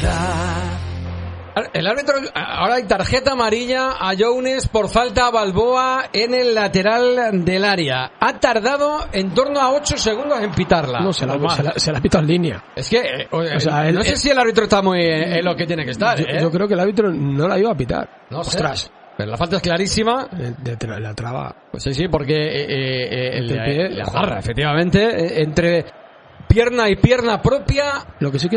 El árbitro, ahora hay tarjeta amarilla a Younes por falta a Balboa en el lateral del área. Ha tardado en torno a 8 segundos en pitarla. No, se la ha pitado en línea. Es que, no sé si el árbitro está muy en lo que tiene que estar. Yo creo que el árbitro no la iba a pitar. No sé. Ostras. Pero la falta es clarísima. La traba. Pues sí, porque la barra, efectivamente, entre pierna y pierna propia. Lo que sí que